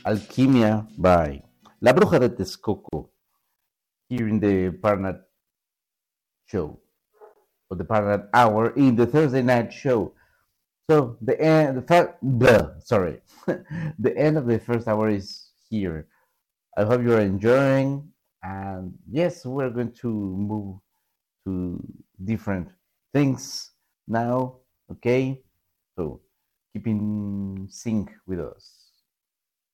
Alquimia by La Bruja de Texcoco here in the Parnat show, or the Parnat hour in the Thursday night show. So the end, sorry, the end of the first hour is here. I hope you're enjoying, and yes, we're going to move to different things now. Okay, so keep in sync with us.